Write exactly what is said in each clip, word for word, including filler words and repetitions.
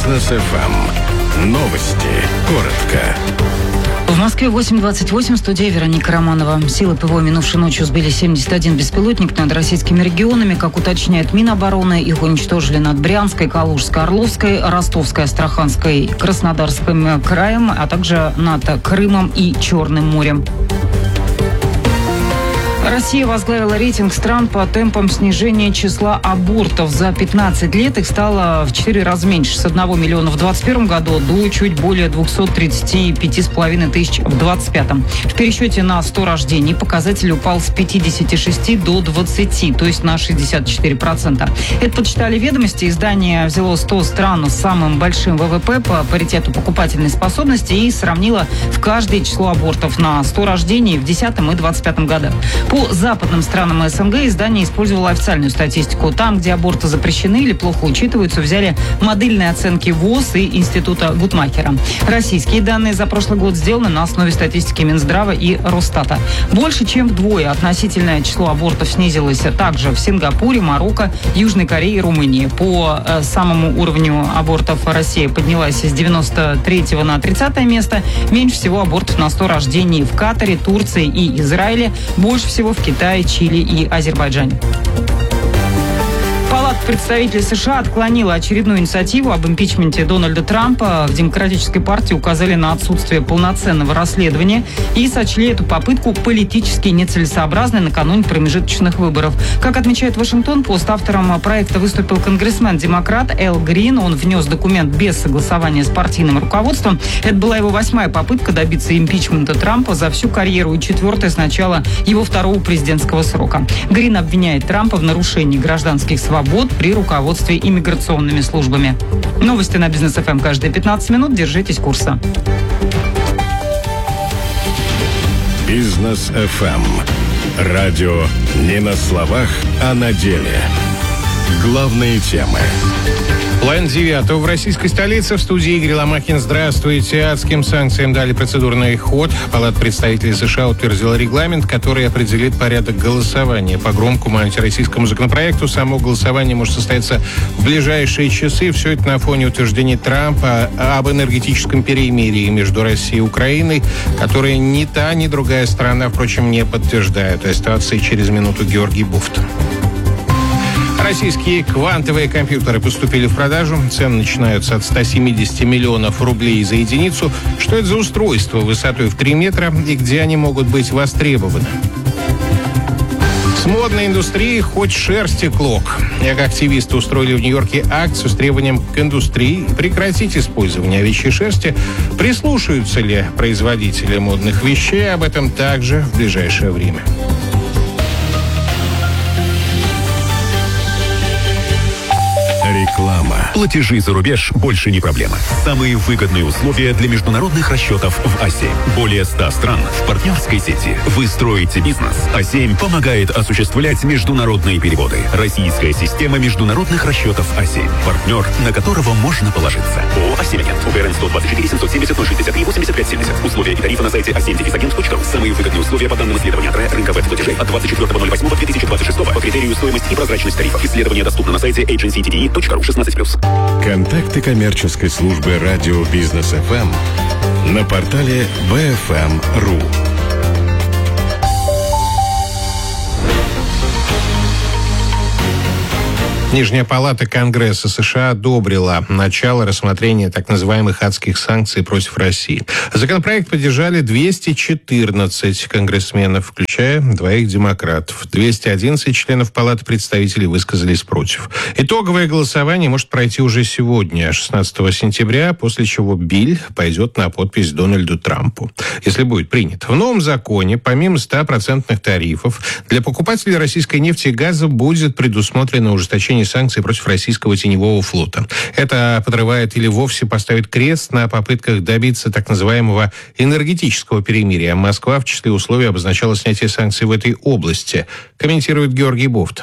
Бизнес эф эм. Новости. Коротко. В Москве восемь двадцать восемь, студия Вероника Романова. Силы ПВО минувшей ночью сбили семьдесят один беспилотник над российскими регионами. Как уточняет Минобороны, их уничтожили над Брянской, Калужской, Орловской, Ростовской, Астраханской, Краснодарским краем, а также над Крымом и Черным морем. Россия возглавила рейтинг стран по темпам снижения числа абортов. За пятнадцать лет их стало в четыре раза меньше. С одного миллиона в двадцать первом году до чуть более двухсот тридцати пяти с половиной тысяч в двадцать пятом. В пересчете на сто рождений показатель упал с пятидесяти шести до двадцати, то есть на шестьдесят четыре процента. Это подсчитали «Ведомости». Издание взяло сто стран с самым большим ВВП по паритету покупательной способности и сравнило в каждое число абортов на сто рождений в десятом и двадцать пятом годах. По западным странам СНГ издание использовало официальную статистику. Там, где аборты запрещены или плохо учитываются, взяли модельные оценки ВОЗ и Института Гутмахера. Российские данные за прошлый год сделаны на основе статистики Минздрава и Росстата. Больше чем вдвое относительное число абортов снизилось также в Сингапуре, Марокко, Южной Корее и Румынии. По э, самому уровню абортов Россия поднялась с девяносто третьего на тридцатое место. Меньше всего абортов на сто рождений в Катаре, Турции и Израиле. Больше всего в Китае, Чили и Азербайджане. Палата представителей США отклонила очередную инициативу об импичменте Дональда Трампа. В Демократической партии указали на отсутствие полноценного расследования и сочли эту попытку политически нецелесообразной накануне промежуточных выборов. Как отмечает Вашингтон-Пост, автором проекта выступил конгрессмен-демократ Эл Грин. Он внес документ без согласования с партийным руководством. Это была его восьмая попытка добиться импичмента Трампа за всю карьеру и четвертая с начала его второго президентского срока. Грин обвиняет Трампа в нарушении гражданских свобод при руководстве иммиграционными службами. Новости на Бизнес эф эм каждые пятнадцать минут. Держитесь курса. Бизнес эф эм. Радио не на словах, а на деле. Главные темы. Половина девятого в российской столице. В студии Игорь Ломакин. Здравствуйте. Адским санкциям дали процедурный ход. Палата представителей США утвердила регламент, который определит порядок голосования по громкому антироссийскому законопроекту. Само голосование может состояться в ближайшие часы. Все это на фоне утверждений Трампа об энергетическом перемирии между Россией и Украиной, которые ни та, ни другая сторона, впрочем, не подтверждают. О ситуации через минуту Георгий Буфт. Российские квантовые компьютеры поступили в продажу. Цены начинаются от ста семидесяти миллионов рублей за единицу. Что это за устройство высотой в три метра и где они могут быть востребованы? С модной индустрией хоть шерсти клок. Экоактивисты устроили в Нью-Йорке акцию с требованием к индустрии прекратить использование овечьей шерсти. Прислушаются ли производители модных вещей? Об этом также в ближайшее время. Реклама. Платежи за рубеж больше не проблема. Самые выгодные условия для международных расчетов в А семь. Более ста стран в партнерской сети. Вы строите бизнес. А семь помогает осуществлять международные переводы. Российская система международных расчетов А семь. Партнер, на которого можно положиться. ООО «А семь Агент». УГРН сто двадцать четыре семьсот семьдесят ноль шестьдесят три восемьдесят пять семьдесят. Условия и тарифы на сайте а семь агент точка ру. Самые выгодные условия по данным исследования рынка веб-платежей от двадцать четвёртого ноль восьмого две тысячи двадцать шестого по критерию стоимость и прозрачность тарифов. Исследование доступно на сайте эйдженси ти ди и точка ру шестнадцать плюс. Контакты коммерческой службы радио Бизнес эф эм на портале би эф эм точка ру. Нижняя палата Конгресса США одобрила начало рассмотрения так называемых адских санкций против России. Законопроект поддержали двести четырнадцать конгрессменов, включая двоих демократов. двести одиннадцать членов Палаты представителей высказались против. Итоговое голосование может пройти уже сегодня, шестнадцатого сентября, после чего биль пойдет на подпись Дональду Трампу, если будет принят. В новом законе, помимо ста процентных тарифов, для покупателей российской нефти и газа будет предусмотрено ужесточение санкций против российского теневого флота. Это подрывает или вовсе поставит крест на попытках добиться так называемого энергетического перемирия. Москва в числе условий обозначала снятие санкций в этой области, комментирует Георгий Буфт.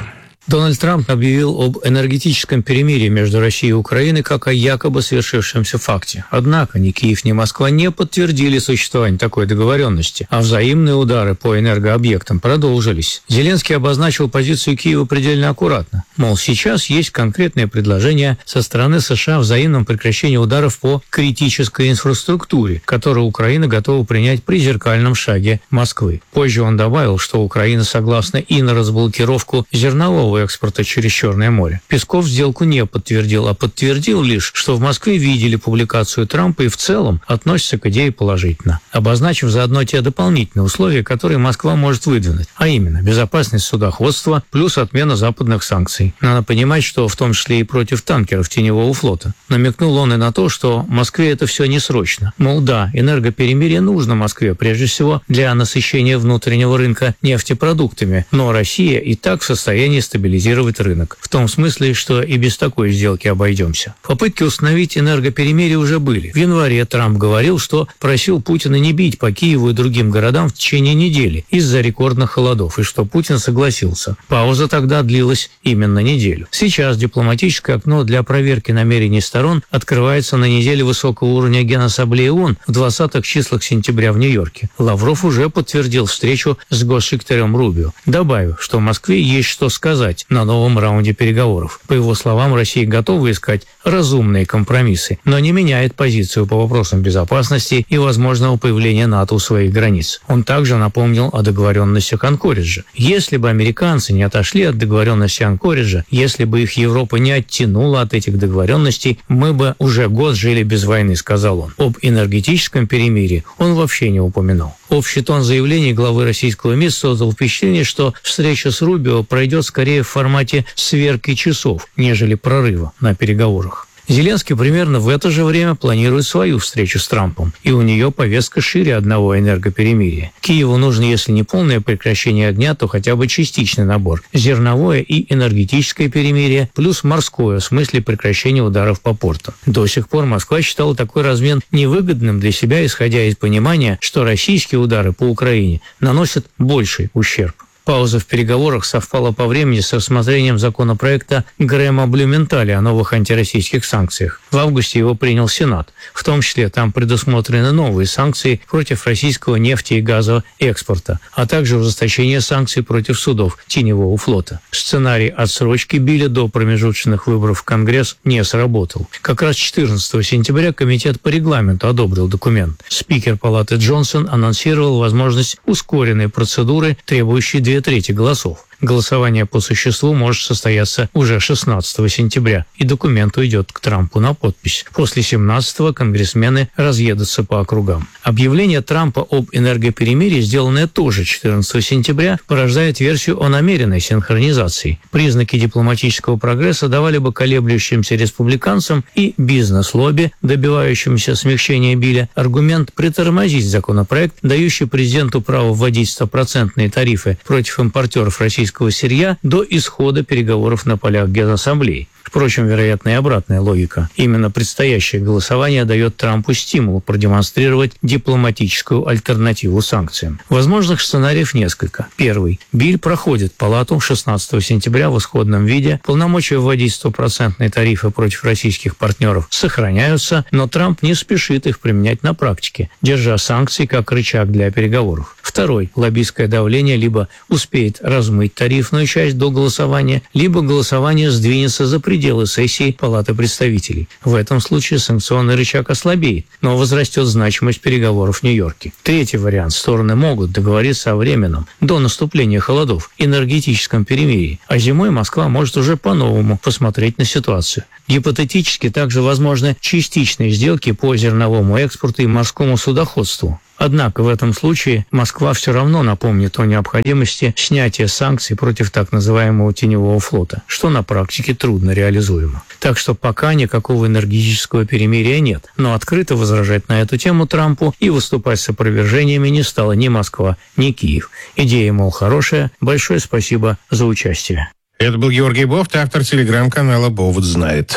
Дональд Трамп объявил об энергетическом перемирии между Россией и Украиной как о якобы свершившемся факте. Однако ни Киев, ни Москва не подтвердили существование такой договоренности, а взаимные удары по энергообъектам продолжились. Зеленский обозначил позицию Киева предельно аккуратно. Мол, сейчас есть конкретное предложение со стороны США о взаимном прекращении ударов по критической инфраструктуре, которую Украина готова принять при зеркальном шаге Москвы. Позже он добавил, что Украина согласна и на разблокировку зернового экспорта через Черное море. Песков сделку не подтвердил, а подтвердил лишь, что в Москве видели публикацию Трампа и в целом относятся к идее положительно, обозначив заодно те дополнительные условия, которые Москва может выдвинуть, а именно безопасность судоходства плюс отмена западных санкций. Надо понимать, что в том числе и против танкеров Теневого флота. Намекнул он и на то, что Москве это все не срочно. Мол, да, энергоперемирие нужно Москве, прежде всего для насыщения внутреннего рынка нефтепродуктами, но Россия и так в состоянии стабилизировать рынок. В том смысле, что и без такой сделки обойдемся. Попытки установить энергоперемирие уже были. В январе Трамп говорил, что просил Путина не бить по Киеву и другим городам в течение недели из-за рекордных холодов, и что Путин согласился. Пауза тогда длилась именно неделю. Сейчас дипломатическое окно для проверки намерений сторон открывается на неделе высокого уровня Генассамблеи ООН в двадцатых числах сентября в Нью-Йорке. Лавров уже подтвердил встречу с госсекретарем Рубио. Добавив, что в Москве есть что сказать на новом раунде переговоров. По его словам, Россия готова искать разумные компромиссы, но не меняет позицию по вопросам безопасности и возможного появления НАТО у своих границ. Он также напомнил о договоренностях Анкориджа. Если бы американцы не отошли от договоренности Анкориджа, если бы их Европа не оттянула от этих договоренностей, мы бы уже год жили без войны, сказал он. Об энергетическом перемирии он вообще не упомянул. Общий тон заявлений главы российского МИД создал впечатление, что встреча с Рубио пройдет скорее в формате сверки часов, нежели прорыва на переговорах. Зеленский примерно в это же время планирует свою встречу с Трампом, и у нее повестка шире одного энергоперемирия. Киеву нужно, если не полное прекращение огня, то хотя бы частичный набор. Зерновое и энергетическое перемирие, плюс морское, в смысле прекращения ударов по портам. До сих пор Москва считала такой размен невыгодным для себя, исходя из понимания, что российские удары по Украине наносят больший ущерб. Пауза в переговорах совпала по времени с рассмотрением законопроекта Грэма Блюменталя о новых антироссийских санкциях. В августе его принял Сенат. В том числе там предусмотрены новые санкции против российского нефти и газового экспорта, а также ужесточение санкций против судов Теневого флота. Сценарий отсрочки Билля до промежуточных выборов в Конгресс не сработал. Как раз четырнадцатого сентября Комитет по регламенту одобрил документ. Спикер Палаты Джонсон анонсировал возможность ускоренной процедуры, требующей две трети голосов. Голосование по существу может состояться уже шестнадцатого сентября, и документ уйдет к Трампу на подпись. После семнадцатого конгрессмены разъедутся по округам. Объявление Трампа об энергоперемирии, сделанное тоже четырнадцатого сентября, порождает версию о намеренной синхронизации. Признаки дипломатического прогресса давали бы колеблющимся республиканцам и бизнес-лобби, добивающимся смягчения Билля, аргумент притормозить законопроект, дающий президенту право вводить стопроцентные тарифы против импортеров российского сырья до исхода переговоров на полях Генассамблеи. Впрочем, вероятно, и обратная логика. Именно предстоящее голосование дает Трампу стимул продемонстрировать дипломатическую альтернативу санкциям. Возможных сценариев несколько. Первый. Биль проходит Палату шестнадцатого сентября в исходном виде. Полномочия вводить стопроцентные тарифы против российских партнеров сохраняются, но Трамп не спешит их применять на практике, держа санкции как рычаг для переговоров. Второй. Лоббистское давление либо успеет размыть тарифную часть до голосования, либо голосование сдвинется за пределы пределы сессии Палаты представителей. В этом случае санкционный рычаг ослабеет, но возрастет значимость переговоров в Нью-Йорке. Третий вариант. Стороны могут договориться о временном, до наступления холодов, энергетическом перемирии, а зимой Москва может уже по-новому посмотреть на ситуацию. Гипотетически также возможны частичные сделки по зерновому экспорту и морскому судоходству. Однако в этом случае Москва все равно напомнит о необходимости снятия санкций против так называемого Теневого флота, что на практике трудно реализуемо. Так что пока никакого энергетического перемирия нет, но открыто возражать на эту тему Трампу и выступать с опровержениями не стала ни Москва, ни Киев. Идея, мол, хорошая. Большое спасибо за участие. Это был Георгий Бофт, автор телеграм-канала «Бовт знает».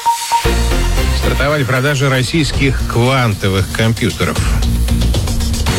Стартовали продажи российских квантовых компьютеров.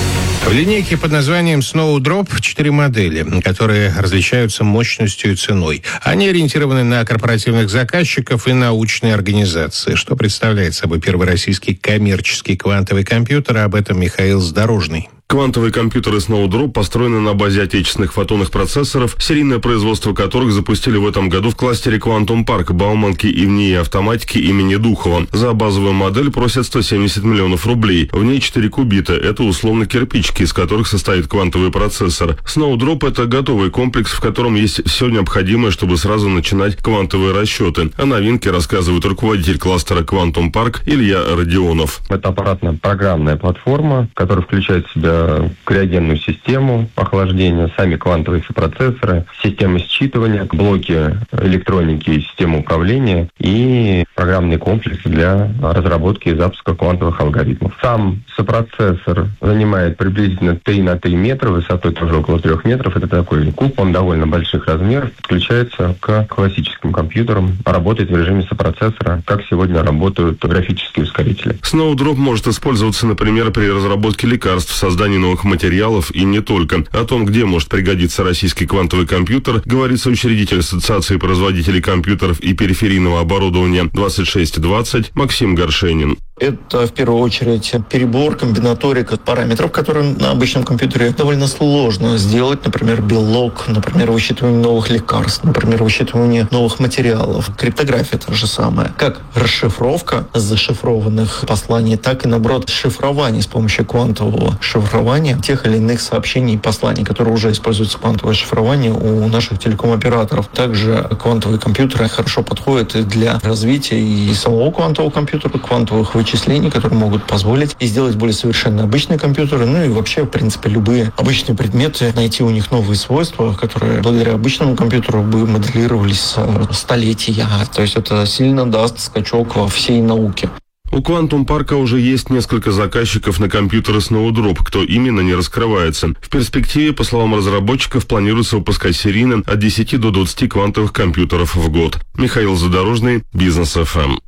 В линейке под названием Snowdrop четыре модели, которые различаются мощностью и ценой. Они ориентированы на корпоративных заказчиков и научные организации, что представляет собой первый российский коммерческий квантовый компьютер, а об этом Михаил Задорожный. Квантовые компьютеры Snowdrop построены на базе отечественных фотонных процессоров, серийное производство которых запустили в этом году в кластере Quantum Park Бауманки и в НИИ автоматики имени Духова. За базовую модель просят сто семьдесят миллионов рублей. В ней четыре кубита. Это условно кирпичики, из которых состоит квантовый процессор. Snowdrop – это готовый комплекс, в котором есть все необходимое, чтобы сразу начинать квантовые расчеты. О новинке рассказывает руководитель кластера Quantum Park Илья Родионов. Это аппаратная программная платформа, которая включает в себя криогенную систему охлаждения, сами квантовые процессоры, системы считывания, блоки электроники и системы управления и программный комплекс для разработки и запуска квантовых алгоритмов. Сам сопроцессор занимает приблизительно три на три метра, высотой тоже около трех метров. Это такой куб, он довольно больших размеров, подключается к классическим компьютерам, работает в режиме сопроцессора, как сегодня работают графические ускорители. Snowdrop может использоваться, например, при разработке лекарств, создании новых материалов и не только. О том, где может пригодиться российский квантовый компьютер, говорит соучредитель Ассоциации производителей компьютеров и периферийного оборудования двадцать шесть двадцать Максим Горшенин. Это, в первую очередь, перебор, комбинаторика параметров, которые на обычном компьютере довольно сложно сделать. Например, белок, например, высчитывание новых лекарств, например, высчитывание новых материалов. Криптография та же самая. Как расшифровка зашифрованных посланий, так и, наоборот, шифрование с помощью квантового шифрования тех или иных сообщений и посланий, которые уже используются квантовое шифрование у наших телеком-операторов. Также квантовые компьютеры хорошо подходят и для развития и самого квантового компьютера, квантовых вычислений, вычислений, которые могут позволить и сделать более совершенно обычные компьютеры, ну и вообще, в принципе, любые обычные предметы, найти у них новые свойства, которые благодаря обычному компьютеру бы моделировались столетия. То есть это сильно даст скачок во всей науке. У Quantum Park уже есть несколько заказчиков на компьютеры Snowdrop, кто именно не раскрывается. В перспективе, по словам разработчиков, планируется выпускать серийно от десяти до двадцати квантовых компьютеров в год. Михаил Задорожный, Бизнес эф эм.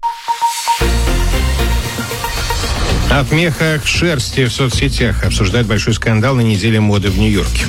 От меха к шерсти в соцсетях обсуждают большой скандал на неделе моды в Нью-Йорке.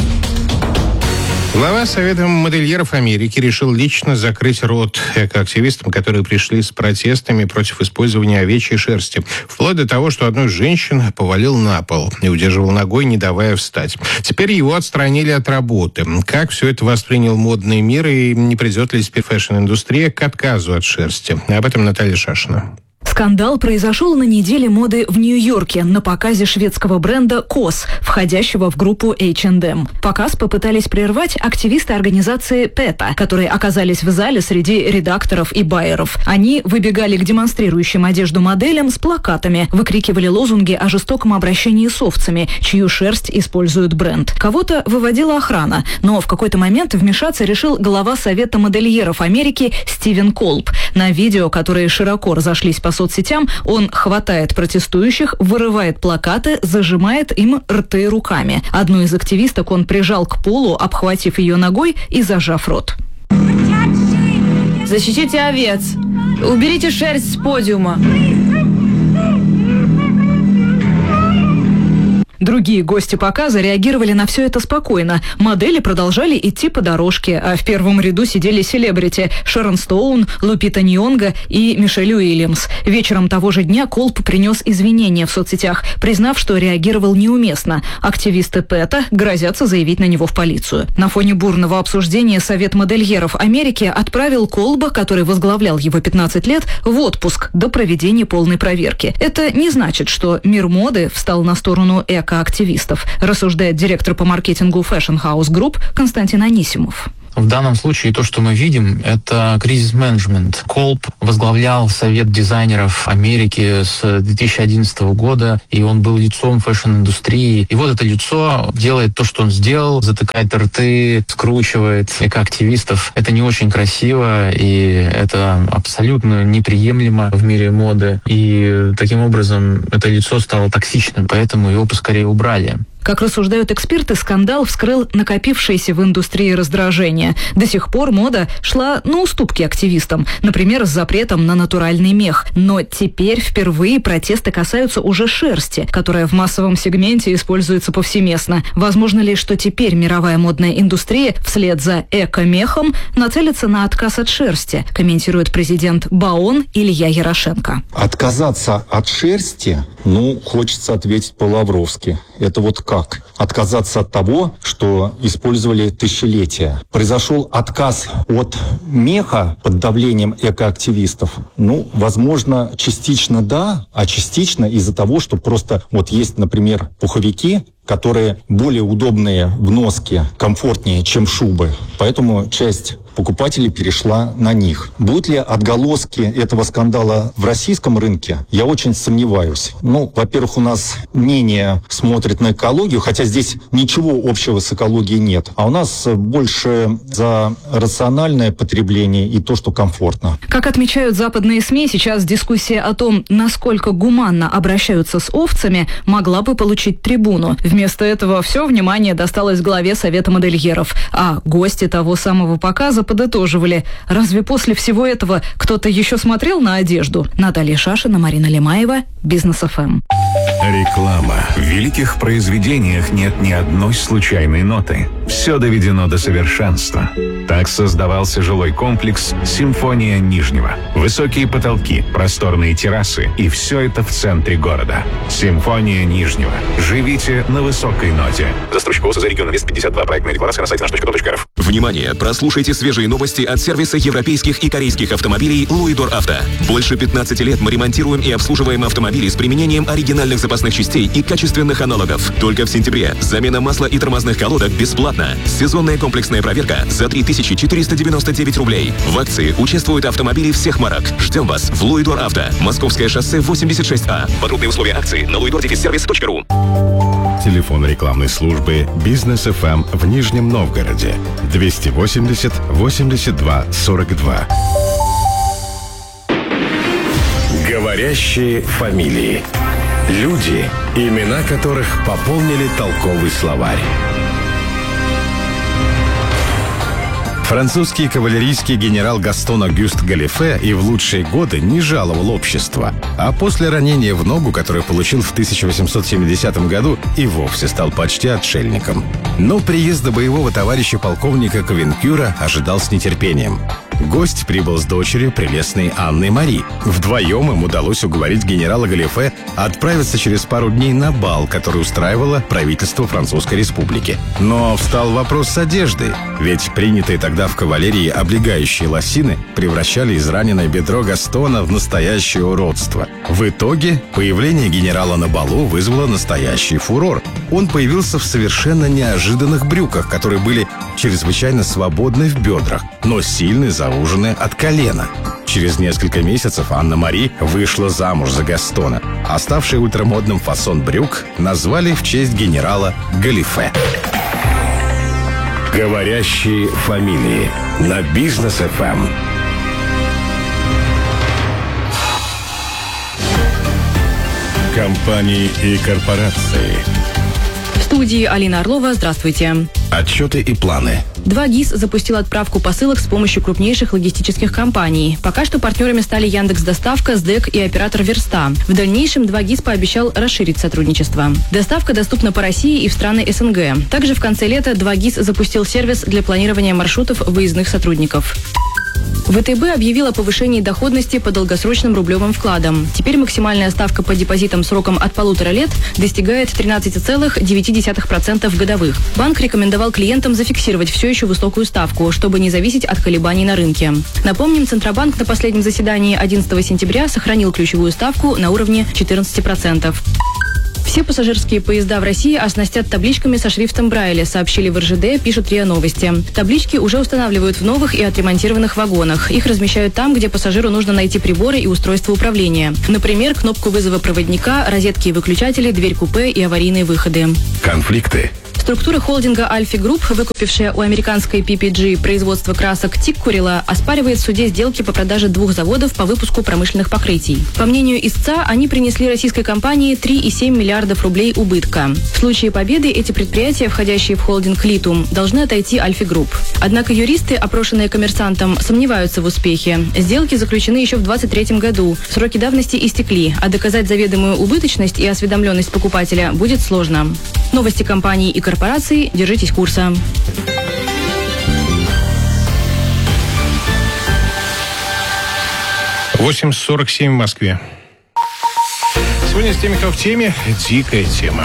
Глава Совета модельеров Америки решил лично закрыть рот экоактивистам, которые пришли с протестами против использования овечьей шерсти. Вплоть до того, что одну из женщин повалил на пол и удерживал ногой, не давая встать. Теперь его отстранили от работы. Как все это воспринял модный мир и не придет ли теперь фэшн-индустрия к отказу от шерсти? Об этом Наталья Шашина. Скандал произошел на неделе моды в Нью-Йорке на показе шведского бренда кос, входящего в группу эйч энд эм. Показ попытались прервать активисты организации пета, которые оказались в зале среди редакторов и байеров. Они выбегали к демонстрирующим одежду моделям с плакатами, выкрикивали лозунги о жестоком обращении с овцами, чью шерсть использует бренд. Кого-то выводила охрана, но в какой-то момент вмешаться решил глава Совета модельеров Америки Стивен Колб. На видео, которые широко разошлись по соцсетям, он хватает протестующих, вырывает плакаты, зажимает им рты руками. Одну из активисток он прижал к полу, обхватив ее ногой и зажав рот. Защитите овец! Уберите шерсть с подиума! Другие гости показа реагировали на все это спокойно. Модели продолжали идти по дорожке, а в первом ряду сидели селебрити Шерон Стоун, Лупита Ньонго и Мишель Уильямс. Вечером того же дня Колб принес извинения в соцсетях, признав, что реагировал неуместно. Активисты пета грозятся заявить на него в полицию. На фоне бурного обсуждения Совет модельеров Америки отправил Колба, который возглавлял его пятнадцать лет, в отпуск до проведения полной проверки. Это не значит, что мир моды встал на сторону эко активистов, рассуждает директор по маркетингу Fashion House Group Константин Анисимов. В данном случае то, что мы видим, это кризис-менеджмент. Колб возглавлял Совет дизайнеров Америки с две тысячи одиннадцатого года, и он был лицом фэшн-индустрии. И вот это лицо делает то, что он сделал, затыкает рты, скручивает экоактивистов. Это не очень красиво, и это абсолютно неприемлемо в мире моды. И таким образом это лицо стало токсичным, поэтому его поскорее убрали. Как рассуждают эксперты, скандал вскрыл накопившееся в индустрии раздражение. До сих пор мода шла на уступки активистам, например, с запретом на натуральный мех. Но теперь впервые протесты касаются уже шерсти, которая в массовом сегменте используется повсеместно. Возможно ли, что теперь мировая модная индустрия вслед за эко-мехом нацелится на отказ от шерсти, комментирует президент БАОН Илья Ярошенко. Отказаться от шерсти, ну, хочется ответить по-лавровски. Это вот как? Отказаться от того, что использовали тысячелетия. Произошел отказ от меха под давлением экоактивистов. Ну, возможно, частично да, а частично из-за того, что просто вот есть, например, пуховики, которые более удобные в носке, комфортнее, чем шубы. Поэтому часть покупателей перешла на них. Будут ли отголоски этого скандала в российском рынке? Я очень сомневаюсь. Ну, во-первых, у нас менее смотрят на экологию, хотя здесь ничего общего с экологией нет. А у нас больше за рациональное потребление и то, что комфортно. Как отмечают западные СМИ, сейчас дискуссия о том, насколько гуманно обращаются с овцами, могла бы получить трибуну. Вместо этого все внимание досталось главе Совета модельеров. А гости того самого показа подытоживали. Разве после всего этого кто-то еще смотрел на одежду? Наталья Шашина, Марина Лемаева, Бизнес эф эм. Реклама. В великих произведениях нет ни одной случайной ноты. Все доведено до совершенства. Так создавался жилой комплекс «Симфония Нижнего». Высокие потолки, просторные террасы и все это в центре города. «Симфония Нижнего». Живите на высокой ноте. Застройщик ОС за регион Инвест пятьдесят два. Проектная декларация на сайте наш точка ком точка эр эф. Внимание! Прослушайте свежие новости от сервиса европейских и корейских автомобилей «Луидор Авто». Больше пятнадцати лет мы ремонтируем и обслуживаем автомобили с применением оригинальных запасных частей и качественных аналогов. Только в сентябре замена масла и тормозных колодок бесплатно. Сезонная комплексная проверка за три тысячи четыреста девяносто девять рублей. В акции участвуют автомобили всех марок. Ждем вас в «Луидор Авто». Московское шоссе восемьдесят шесть А. Подробные условия акции на луидор сервис точка ру. Телефон рекламной службы «Бизнес эф эм» в Нижнем Новгороде. двести восемьдесят восемьдесят два сорок два. Говорящие фамилии. Люди, имена которых пополнили толковый словарь. Французский кавалерийский генерал Гастон Огюст Галифе и в лучшие годы не жаловал общество, а после ранения в ногу, которое получил в тысяча восемьсот семидесятом году, и вовсе стал почти отшельником. Но приезда боевого товарища полковника Ковенкюра ожидал с нетерпением. Гость прибыл с дочерью, прелестной Анной Мари. Вдвоем им удалось уговорить генерала Галифе отправиться через пару дней на бал, который устраивало правительство Французской Республики. Но встал вопрос с одеждой, ведь принятые тогда в кавалерии облегающие лосины превращали израненное бедро Гастона в настоящее уродство. В итоге появление генерала на балу вызвало настоящий фурор. Он появился в совершенно неожиданных брюках, которые были чрезвычайно свободны в бедрах, но сильно заужены от колена. Через несколько месяцев Анна Мари вышла замуж за Гастона, а ставший ультрамодным фасон брюк назвали в честь генерала Галифе. Говорящие фамилии на Бизнес эф эм. Компании и корпорации. В студии Алина Орлова. Здравствуйте. Отчеты и планы. два ГИС запустил отправку посылок с помощью крупнейших логистических компаний. Пока что партнерами стали Яндекс.Доставка, СДЭК и оператор Верста. В дальнейшем два ГИС пообещал расширить сотрудничество. Доставка доступна по России и в страны СНГ. Также в конце лета два ГИС запустил сервис для планирования маршрутов выездных сотрудников. ВТБ объявил о повышении доходности по долгосрочным рублевым вкладам. Теперь максимальная ставка по депозитам сроком от полутора лет достигает тринадцать целых девять десятых процента годовых. Банк рекомендовал клиентам зафиксировать все еще высокую ставку, чтобы не зависеть от колебаний на рынке. Напомним, Центробанк на последнем заседании одиннадцатого сентября сохранил ключевую ставку на уровне четырнадцать процентов. Все пассажирские поезда в России оснастят табличками со шрифтом Брайля, сообщили в эр жэ дэ, пишут РИА Новости. Таблички уже устанавливают в новых и отремонтированных вагонах. Их размещают там, где пассажиру нужно найти приборы и устройства управления. Например, кнопку вызова проводника, розетки и выключатели, дверь купе и аварийные выходы. Конфликты. Структура холдинга Альфи Групп, выкупившая у американской пи пи джи производство красок Тиккурила, оспаривает в суде сделки по продаже двух заводов по выпуску промышленных покрытий. По мнению истца, они принесли российской компании три целых семь десятых миллиардов рублей убытка. В случае победы эти предприятия, входящие в холдинг Литум, должны отойти Альфи Групп. Однако юристы, опрошенные «Коммерсантом», сомневаются в успехе. Сделки заключены еще в двадцать третьем году. Сроки давности истекли, а доказать заведомую убыточность и осведомленность покупателя будет сложно. Новости компаний и корпораций. Держитесь курса. восемь сорок семь в Москве. Сегодня с теми, кто в теме, дикая тема.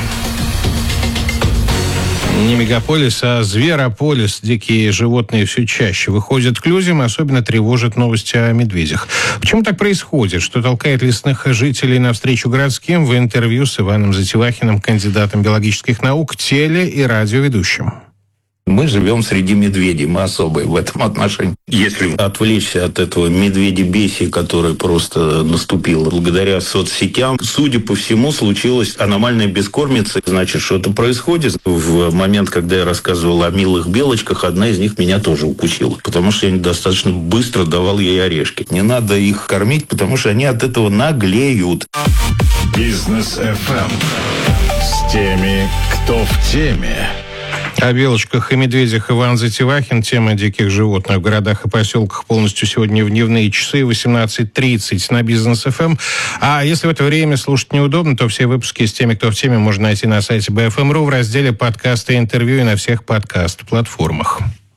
Не мегаполис, а зверополис. Дикие животные все чаще выходят к людям, особенно тревожат новости о медведях. Почему так происходит? Что толкает лесных жителей навстречу городским? В интервью с Иваном Затевахиным, кандидатом биологических наук, теле- и радиоведущим. Мы живем среди медведей, мы особые в этом отношении. Если отвлечься от этого медведебесия, которое просто наступило благодаря соцсетям, судя по всему, случилась аномальная бескормица. Значит, что-то происходит. В момент, когда я рассказывал о милых белочках, одна из них меня тоже укусила, потому что я достаточно быстро давал ей орешки. Не надо их кормить, потому что они от этого наглеют. Бизнес эф эм с теми, кто в теме. О белочках и медведях Иван Затевахин. Тема диких животных в городах и поселках полностью сегодня в дневные часы восемнадцать тридцать на Бизнес эф эм. А если в это время слушать неудобно, то все выпуски с теми, кто в теме, можно найти на сайте би эф эм точка ру в разделе «Подкасты и интервью» и на всех подкаст-платформах.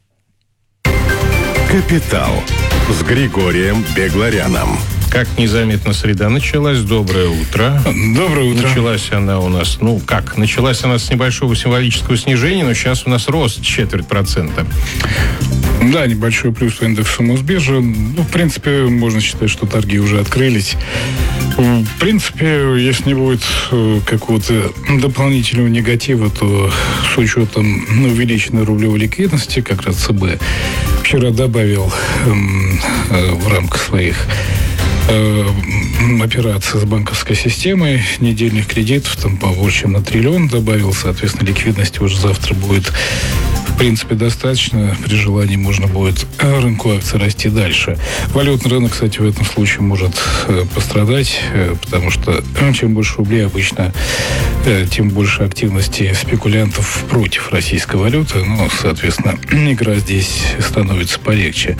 «Капитал» с Григорием Бегларяном. Как незаметно среда началась. Доброе утро. Доброе утро. Началась она у нас, ну как, началась она с небольшого символического снижения, но сейчас у нас рост четверть процента. Да, небольшой плюс по индексу Мосбиржи. Ну, в принципе, можно считать, что торги уже открылись. В принципе, если не будет какого-то дополнительного негатива, то с учетом ну, увеличенной рублевой ликвидности, как раз ЦБ вчера добавил э, в рамках своих операции с банковской системой недельных кредитов там побольше, чем на триллион добавил, соответственно, ликвидности уже завтра будет в принципе достаточно. При желании можно будет рынку акций расти дальше. Валютный рынок, кстати, в этом случае может пострадать, потому что чем больше рублей обычно, тем больше активности спекулянтов против российской валюты. Ну, соответственно, игра здесь становится полегче.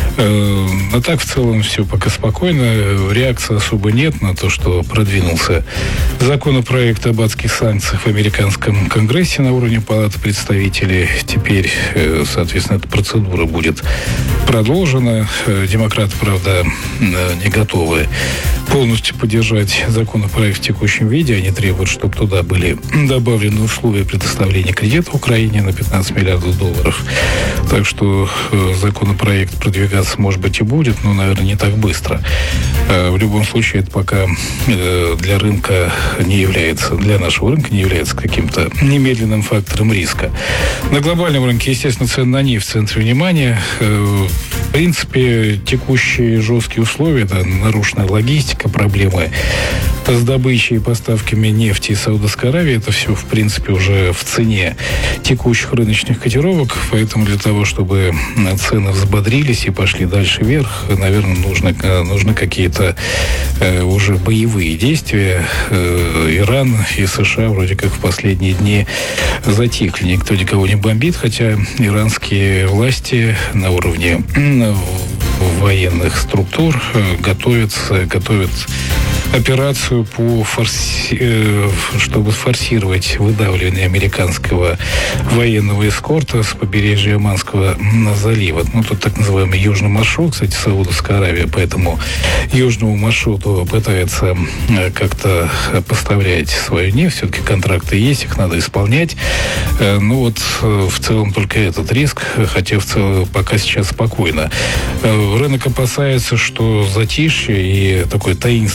А так, в целом, все пока спокойно. Реакции особо нет на то, что продвинулся законопроект об адских санкциях в американском Конгрессе на уровне Палаты представителей. Теперь, соответственно, эта процедура будет продолжена. Демократы, правда, не готовы полностью поддержать законопроект в текущем виде. Они требуют, чтобы туда были добавлены условия предоставления кредита Украине на пятнадцать миллиардов долларов. Так что законопроект продвигаться, может быть, и будет, но, наверное, не так быстро. В любом случае, это пока для рынка не является, для нашего рынка не является каким-то немедленным фактором риска. На глобальном рынке, естественно, цены на нефть в центре внимания. В принципе, текущие жесткие условия, да, нарушенная логистика, проблемы с добычей и поставками нефти из Саудовской Аравии, это все, в принципе, уже в цене текущих рыночных котировок. Поэтому для того, чтобы цены взбодрились и пошли дальше вверх, наверное, нужно, нужны какие-то э, уже боевые действия. Э, Иран и США вроде как в последние дни затихли. Никто никого не бомбит, хотя иранские власти на уровне э, военных структур э, готовятся, готовят операцию по форси... чтобы форсировать выдавливание американского военного эскорта с побережья Оманского залива. Ну, тут так называемый южный маршрут, кстати, Саудовская Аравия, поэтому южному маршруту пытается как-то поставлять свою нефть. Все-таки контракты есть, их надо исполнять. Ну вот в целом только этот риск, хотя в целом пока сейчас спокойно. Рынок опасается, что затишье и такое таинственное молчание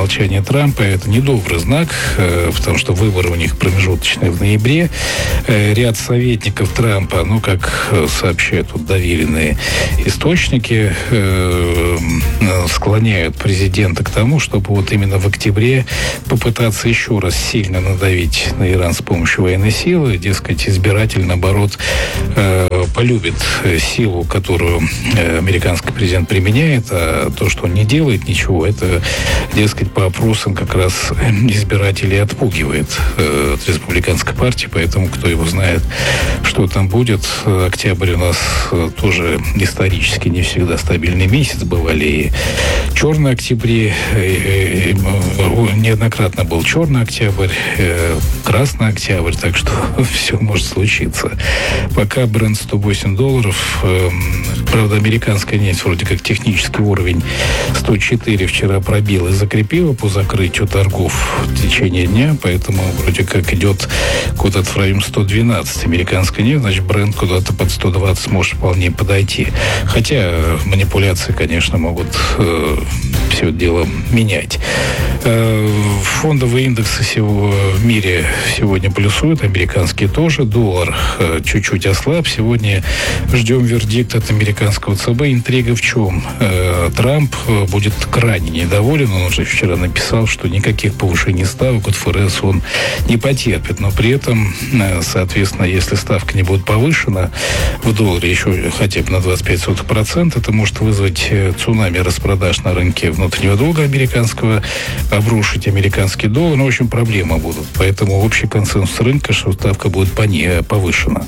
молчание Трампа. Это недобрый знак, потому что выборы у них промежуточные в ноябре. Ряд советников Трампа, ну, как сообщают вот доверенные источники, склоняют президента к тому, чтобы вот именно в октябре попытаться еще раз сильно надавить на Иран с помощью военной силы. Дескать, избиратель, наоборот, полюбит силу, которую американский президент применяет, а то, что он не делает ничего, это, дескать, по опросам как раз избирателей отпугивает от республиканской партии, поэтому кто его знает, что там будет. Октябрь у нас тоже исторически не всегда стабильный месяц. Бывали и черные октябри, неоднократно был черный октябрь, красный октябрь, так что все может случиться. Пока бренд сто восемь долларов, правда, американская нефть вроде как технический уровень сто четыре вчера пробила и закрепила по закрытию торгов в течение дня, поэтому вроде как идет куда-то в районе сто двенадцать американская нефть, значит, бренд куда-то под сто двадцать может вполне подойти. Хотя манипуляции, конечно, могут э, все это дело менять. Э, фондовые индексы всего в мире сегодня плюсуют, американские тоже. Доллар э, чуть-чуть ослаб. Сегодня ждем вердикт от американского ЦБ. Интрига в чем? Э, Трамп будет крайне недоволен. Он уже вчера написал, что никаких повышений ставок от ФРС он не потерпит. Но при этом, э, соответственно, если ставка не будет повышена в долларе еще хотя бы на двадцать пять сотых процента, это может вызвать цунами распродаж на рынке внутреннего долга американского, обрушить американский доллар. Ну, в общем, проблемы будут. Поэтому общий консенсус рынка, что ставка будет повышена.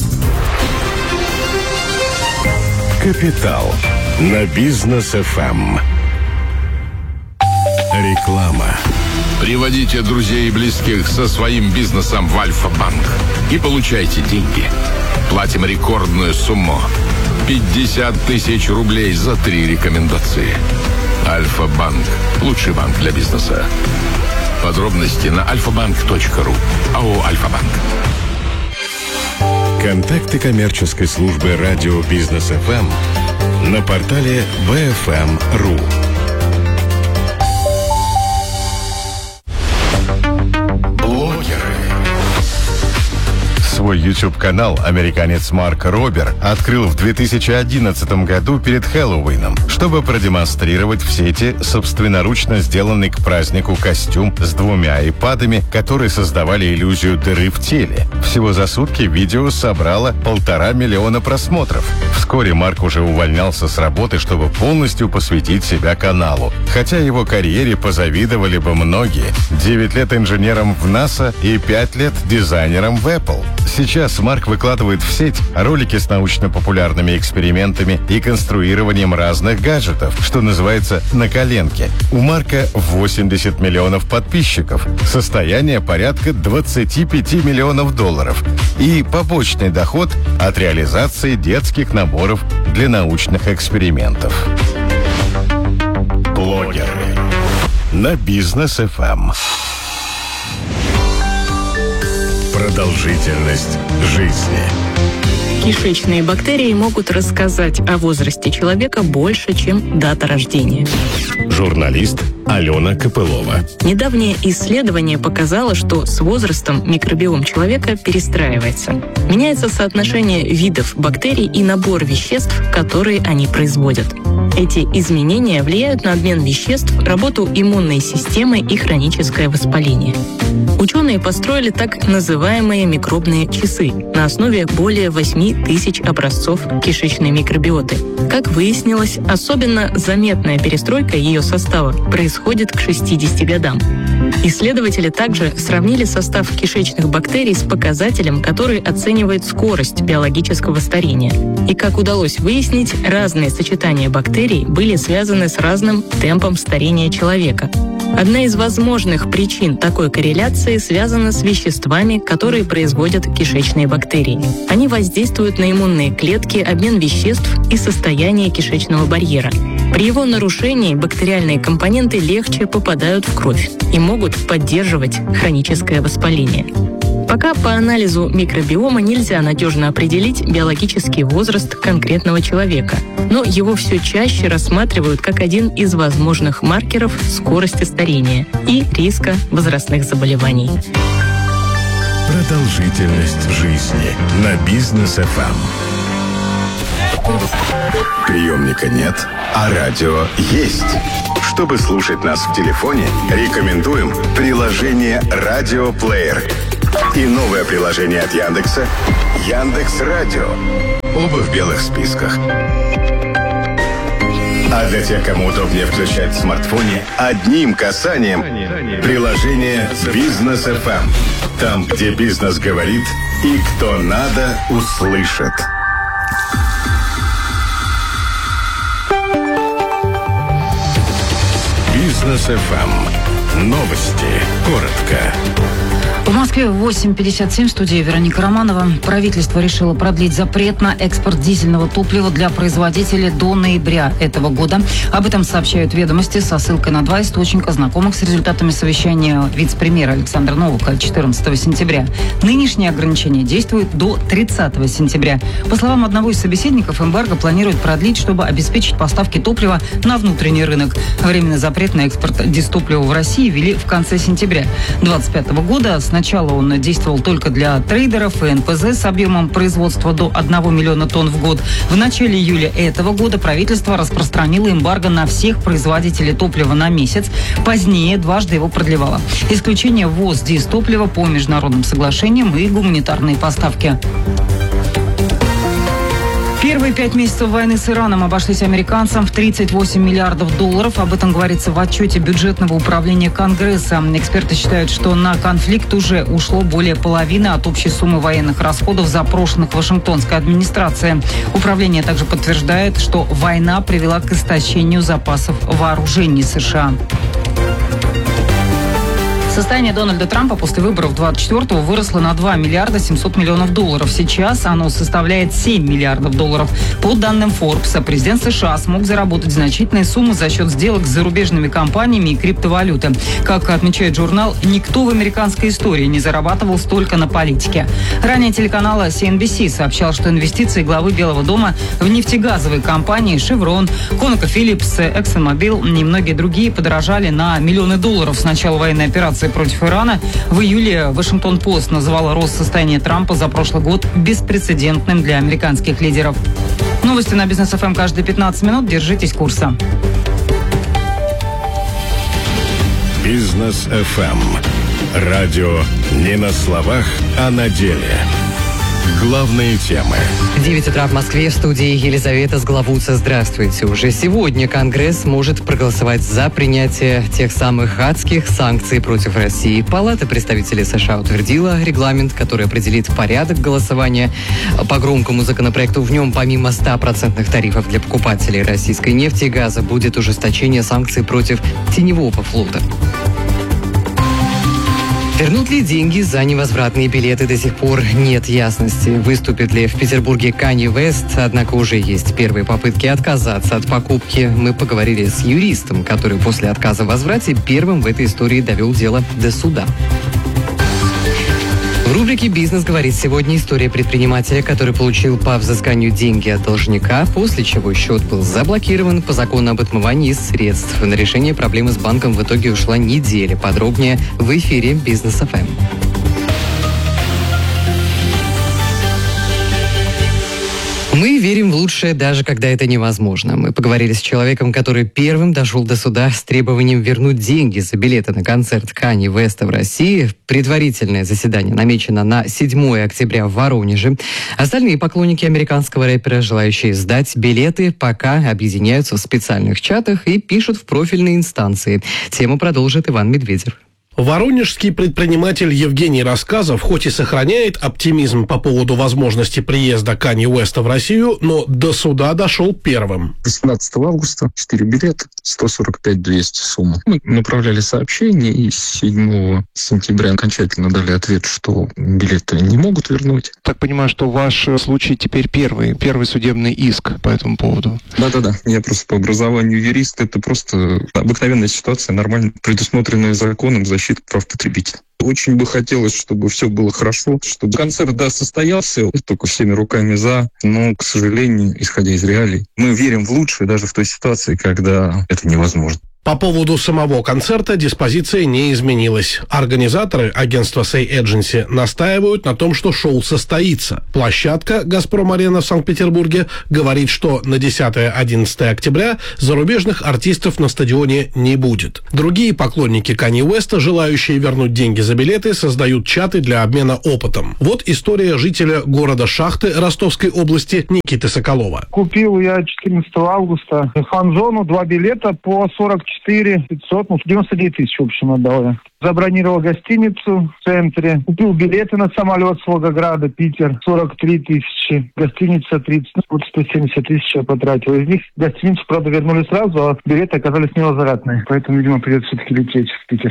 Капитал на Бизнес-эф эм. Реклама. Приводите друзей и близких со своим бизнесом в Альфа-банк и получайте деньги. Платим рекордную сумму – пятьдесят тысяч рублей за три рекомендации. Альфа-банк – лучший банк для бизнеса. Подробности на альфа-банк точка ру. АО «Альфа-банк». Контакты коммерческой службы радио Бизнес-эф эм на портале би эф эм точка ру. Свой YouTube-канал американец Марк Робер открыл в две тысячи одиннадцатом году перед Хэллоуином, чтобы продемонстрировать в сети собственноручно сделанный к празднику костюм с двумя айпадами, которые создавали иллюзию дыры в теле. Всего за сутки видео собрало полтора миллиона просмотров. Вскоре Марк уже увольнялся с работы, чтобы полностью посвятить себя каналу. Хотя его карьере позавидовали бы многие. девять лет инженером в НАСА и пять лет дизайнером в Apple. Сейчас Марк выкладывает в сеть ролики с научно-популярными экспериментами и конструированием разных гаджетов, что называется «на коленке». У Марка восемьдесят миллионов подписчиков, состояние порядка двадцать пять миллионов долларов и побочный доход от реализации детских наборов для научных экспериментов. Блогеры на Бизнес-эф эм. Продолжительность жизни. Кишечные бактерии могут рассказать о возрасте человека больше, чем дата рождения. Журналист Алена Копылова. Недавнее исследование показало, что с возрастом микробиом человека перестраивается. Меняется соотношение видов бактерий и набор веществ, которые они производят. Эти изменения влияют на обмен веществ, работу иммунной системы и хроническое воспаление. Ученые построили так называемые микробные часы на основе более восьми тысяч образцов кишечной микробиоты. Как выяснилось, особенно заметная перестройка ее состава происходит к шестидесяти годам. Исследователи также сравнили состав кишечных бактерий с показателем, который оценивает скорость биологического старения. И, как удалось выяснить, разные сочетания бактерий были связаны с разным темпом старения человека. Одна из возможных причин такой корреляции связана с веществами, которые производят кишечные бактерии. Они воздействуют на иммунные клетки, обмен веществ и состояние кишечного барьера. При его нарушении бактериальные компоненты легче попадают в кровь и могут поддерживать хроническое воспаление. Пока по анализу микробиома нельзя надежно определить биологический возраст конкретного человека, но его все чаще рассматривают как один из возможных маркеров скорости старения и риска возрастных заболеваний. Продолжительность жизни на Бизнес эф эм. Приемника нет, а радио есть. Чтобы слушать нас в телефоне, рекомендуем приложение «Радиоплеер» и новое приложение от Яндекса «Яндекс.Радио». Оба в белых списках. А для тех, кому удобнее включать в смартфоне, одним касанием приложение «Бизнес эф эм». Там, где бизнес говорит и кто надо, услышит. Бизнес эф эм. Новости. Коротко. В Москве восемь пятьдесят семь, в студии Вероника Романова. Правительство решило продлить запрет на экспорт дизельного топлива для производителей до ноября этого года. Об этом сообщают «Ведомости» со ссылкой на два источника, знакомых с результатами совещания вице-премьера Александра Новака четырнадцатого сентября. Нынешние ограничения действуют до тридцатого сентября. По словам одного из собеседников, эмбарго планируют продлить, чтобы обеспечить поставки топлива на внутренний рынок. Временный запрет на экспорт дистоплива в России ввели в конце сентября две тысячи двадцать пятого года. Сначала он действовал только для трейдеров и эн пэ зэ с объемом производства до одного миллиона тонн в год. В начале июля этого года правительство распространило эмбарго на всех производителей топлива на месяц. Позднее дважды его продлевало. Исключение ввоз дистоплива по международным соглашениям и гуманитарные поставки. Первые пять месяцев войны с Ираном обошлись американцам в тридцать восемь миллиардов долларов. Об этом говорится в отчете бюджетного управления Конгресса. Эксперты считают, что на конфликт уже ушло более половины от общей суммы военных расходов, запрошенных Вашингтонской администрацией. Управление также подтверждает, что война привела к истощению запасов вооружений США. Состояние Дональда Трампа после выборов двадцать четвёртого выросло на два миллиарда семьсот миллионов долларов. Сейчас оно составляет семь миллиардов долларов. По данным Forbes, президент США смог заработать значительные суммы за счет сделок с зарубежными компаниями и криптовалюты. Как отмечает журнал, никто в американской истории не зарабатывал столько на политике. Ранее телеканал си эн би си сообщал, что инвестиции главы Белого дома в нефтегазовые компании Chevron, ConocoPhillips, ExxonMobil и многие другие подорожали на миллионы долларов с начала военной операции против Ирана. В июле Вашингтон-Пост называла рост состояния Трампа за прошлый год беспрецедентным для американских лидеров. Новости на Бизнес эф эм каждые пятнадцать минут. Держитесь курса. Бизнес эф эм. Радио не на словах, а на деле. Главные темы. девять утра в Москве, в студии Елизавета Сглавуца. Здравствуйте. Уже сегодня Конгресс может проголосовать за принятие тех самых адских санкций против России. Палата представителей США утвердила регламент, который определит порядок голосования по громкому законопроекту. В нем помимо ста процентов тарифов для покупателей российской нефти и газа будет ужесточение санкций против теневого флота. Вернут ли деньги за невозвратные билеты, до сих пор нет ясности. Выступит ли в Петербурге Канье Уэст, однако уже есть первые попытки отказаться от покупки. Мы поговорили с юристом, который после отказа в возврате первым в этой истории довел дело до суда. В рубрике «Бизнес» говорит сегодня история предпринимателя, который получил по взысканию деньги от должника, после чего счет был заблокирован по закону об отмывании средств. На решение проблемы с банком в итоге ушла неделя. Подробнее в эфире «Бизнес эф эм». Мы верим в лучшее, даже когда это невозможно. Мы поговорили с человеком, который первым дошел до суда с требованием вернуть деньги за билеты на концерт Канье Уэста в России. Предварительное заседание намечено на седьмое октября в Воронеже. Остальные поклонники американского рэпера, желающие сдать билеты, пока объединяются в специальных чатах и пишут в профильные инстанции. Тему продолжит Иван Медведев. Воронежский предприниматель Евгений Рассказов хоть и сохраняет оптимизм по поводу возможности приезда Канье Уэста в Россию, но до суда дошел первым. восемнадцатого августа четыре билета, сто сорок пять двести сумма. Мы направляли сообщение, и седьмого сентября окончательно дали ответ, что билеты не могут вернуть. Так понимаю, что ваш случай теперь первый, первый судебный иск по этому поводу. Да-да-да, я просто по образованию юрист, это просто обыкновенная ситуация, нормально предусмотренная законом защиты защиты прав потребителя. Очень бы хотелось, чтобы все было хорошо, чтобы концерт, да, состоялся, только всеми руками за, но, к сожалению, исходя из реалий, мы верим в лучшее даже в той ситуации, когда это невозможно. По поводу самого концерта диспозиция не изменилась. Организаторы, агентства Say Agency, настаивают на том, что шоу состоится. Площадка «Газпром-арена» в Санкт-Петербурге говорит, что на десятое-одиннадцатое октября зарубежных артистов на стадионе не будет. Другие поклонники Канье Уэста, желающие вернуть деньги за билеты, создают чаты для обмена опытом. Вот история жителя города Шахты Ростовской области Никиты Соколова. Купил я четырнадцатого августа фан-зону, два билета по сорок четыре пятьсот, ну, девяносто девять тысяч, в общем, отдал я. Забронировал гостиницу в центре, купил билеты на самолет с Волгограда, Питер, сорок три тысячи, гостиница тридцать, ну, вот сто семьдесят тысяч я потратил. Из них гостиницу, правда, вернули сразу, а билеты оказались невозвратные, поэтому, видимо, придется все-таки лететь в Питер.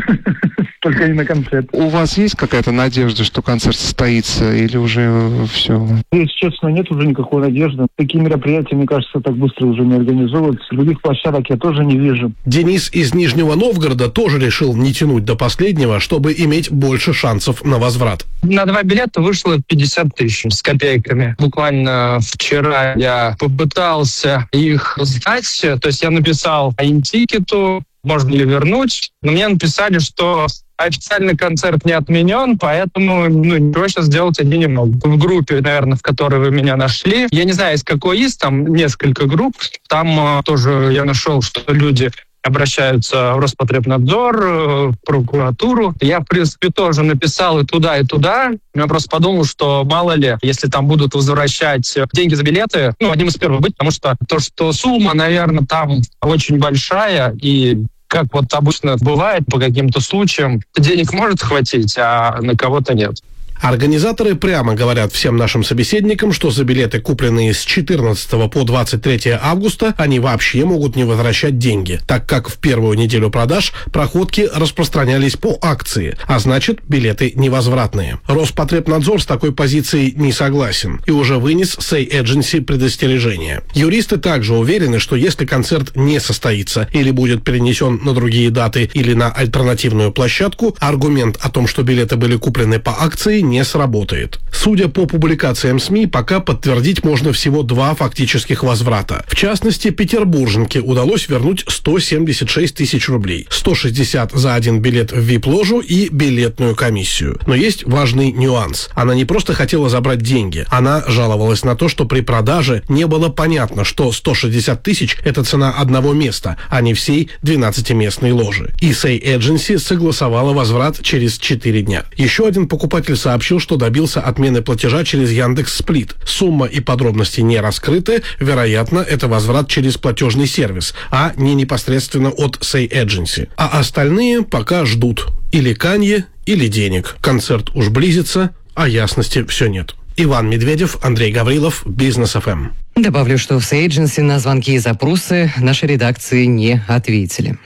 Только не на концерт. У вас есть какая-то надежда, что концерт состоится, или уже все? Если честно, нет уже никакой надежды. Такие мероприятия, мне кажется, так быстро уже не организовываются. Других площадок я тоже не вижу. Денис из Нижнего Новгорода тоже решил не тянуть до последнего, чтобы иметь больше шансов на возврат. На два билета вышло пятьдесят тысяч с копейками. Буквально вчера я попытался их сдать. То есть я написал интикету, можно ли вернуть. Но мне написали, что официальный концерт не отменен, поэтому ну, проще сделать один немного. В группе, наверное, в которой вы меня нашли. Я не знаю, из какой из, там несколько групп. Там э, тоже я нашел, что люди обращаются в Роспотребнадзор, в прокуратуру. Я, в принципе, тоже написал и туда, и туда. Я просто подумал, что мало ли, если там будут возвращать деньги за билеты, ну, одним из первых быть, потому что то, что сумма, наверное, там очень большая, и как вот обычно бывает по каким-то случаям, денег может хватить, а на кого-то нет. Организаторы прямо говорят всем нашим собеседникам, что за билеты, купленные с четырнадцатого по двадцать третье августа, они вообще могут не возвращать деньги, так как в первую неделю продаж проходки распространялись по акции, а значит, билеты невозвратные. Роспотребнадзор с такой позицией не согласен и уже вынес Say Agency предостережение. Юристы также уверены, что если концерт не состоится или будет перенесен на другие даты или на альтернативную площадку, аргумент о том, что билеты были куплены по акции, не сработает. Судя по публикациям СМИ, пока подтвердить можно всего два фактических возврата. В частности, петербурженке удалось вернуть сто семьдесят шесть тысяч рублей, сто шестьдесят за один билет в ви ай пи-ложу и билетную комиссию. Но есть важный нюанс. Она не просто хотела забрать деньги, она жаловалась на то, что при продаже не было понятно, что сто шестьдесят тысяч – это цена одного места, а не всей двенадцатиместной ложи. И Say Agency согласовала возврат через четыре дня. Еще один покупатель сообщил, сообщил, что добился отмены платежа через Яндекс.Сплит. Сумма и подробности не раскрыты. Вероятно, это возврат через платежный сервис, а не непосредственно от Say Agency. А остальные пока ждут. Или Канье, или денег. Концерт уж близится, а ясности все нет. Иван Медведев, Андрей Гаврилов, Бизнес эф эм. Добавлю, что в Say Agency на звонки и запросы нашей редакции не ответили.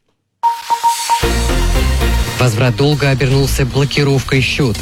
Возврат долга обернулся блокировкой счета.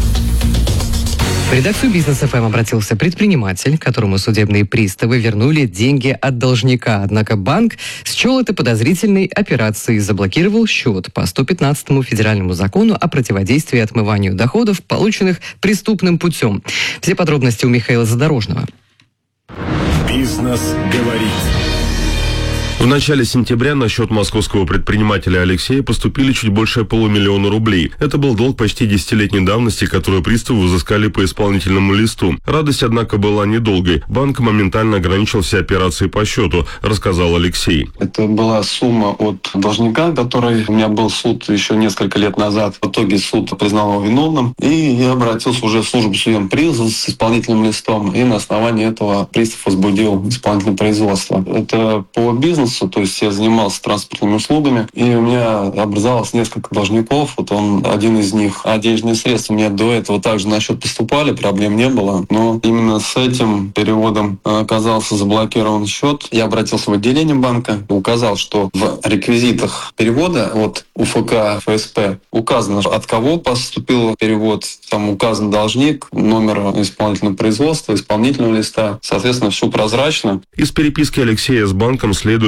В редакцию Бизнес эф эм обратился предприниматель, которому судебные приставы вернули деньги от должника. Однако банк счел это подозрительной операцией и заблокировал счет по сто пятнадцатому федеральному закону о противодействии отмыванию доходов, полученных преступным путем. Все подробности у Михаила Задорожного. Бизнес говорит. В начале сентября на счет московского предпринимателя Алексея поступили чуть больше полумиллиона рублей. Это был долг почти десятилетней давности, который приставы взыскали по исполнительному листу. Радость, однако, была недолгой. Банк моментально ограничил все операции по счету, рассказал Алексей. Это была сумма от должника, который у меня был суд еще несколько лет назад. В итоге суд признал его виновным, и я обратился уже в службу судебного призыва с исполнительным листом, и на основании этого пристав возбудил исполнительное производство. Это по бизнесу. То есть я занимался транспортными услугами, и у меня образовалось несколько должников. Вот он один из них. А денежные средства у меня до этого также на счет поступали, проблем не было. Но именно с этим переводом оказался заблокирован счет. Я обратился в отделение банка, указал, что в реквизитах перевода от у эф ка эф эс пэ указано, от кого поступил перевод, там указан должник, номер исполнительного производства, исполнительного листа. Соответственно, все прозрачно. Из переписки Алексея с банком следует,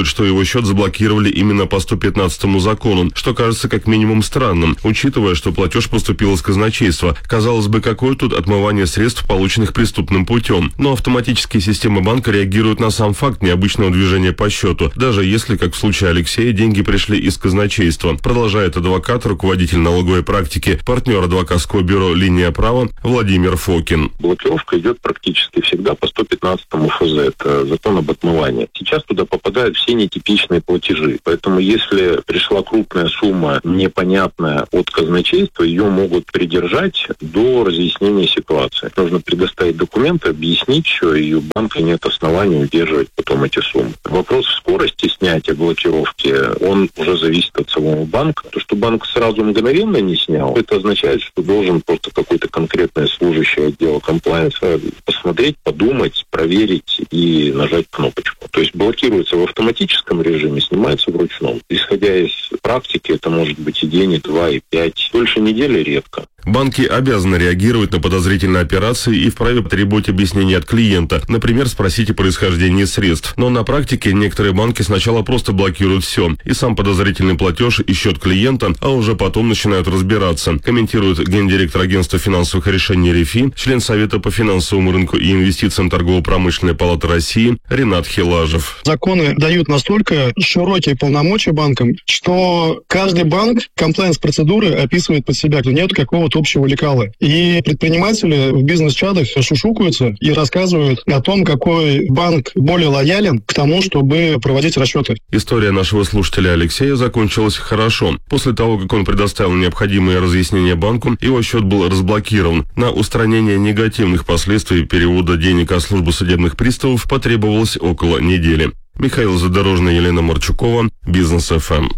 рассказывает, что его счет заблокировали именно по сто пятнадцатому закону, что кажется как минимум странным, учитывая, что платеж поступил из казначейства. Казалось бы, какое тут отмывание средств, полученных преступным путем. Но автоматические системы банка реагируют на сам факт необычного движения по счету, даже если, как в случае Алексея, деньги пришли из казначейства. Продолжает адвокат, руководитель налоговой практики, партнер адвокатского бюро «Линия права» Владимир Фокин. Блокировка идет практически всегда по сто пятнадцатому эф зэ, это закон об отмывании. Сейчас туда попадают все нетипичные платежи, поэтому если пришла крупная сумма непонятная от казначейства, ее могут придержать до разъяснения ситуации. Нужно предоставить документы, объяснить все, и у банка нет оснований удерживать потом эти суммы. Вопрос скорости снятия блокировки, он уже зависит от самого банка. То, что банк сразу мгновенно не снял, это означает, что должен просто какой-то конкретный служащий отдела комплайенса посмотреть, подумать, проверить и нажать кнопочку. То есть блокируется в автоматическом режиме, снимается вручную. Исходя из практики, это может быть и день, и два, и пять. Дольше недели редко. Банки обязаны реагировать на подозрительные операции и вправе требовать объяснений от клиента, например, спросить о происхождении средств. Но на практике некоторые банки сначала просто блокируют все, и сам подозрительный платеж, и счет клиента, а уже потом начинают разбираться, комментирует гендиректор агентства финансовых решений РИФИ, член Совета по финансовому рынку и инвестициям Торгово-промышленной палаты России Ренат Хилажев. Законы дают настолько широкие полномочия банкам, что каждый банк комплайенс-процедуры описывает под себя, нет какого-то общего лекала. И предприниматели в бизнес-чатах шушукаются и рассказывают о том, какой банк более лоялен к тому, чтобы проводить расчеты. История нашего слушателя Алексея закончилась хорошо. После того, как он предоставил необходимые разъяснения банку, его счет был разблокирован. На устранение негативных последствий перевода денег от службы судебных приставов потребовалось около недели. Михаил Задорожный, Елена Марчукова, Бизнес эф эм.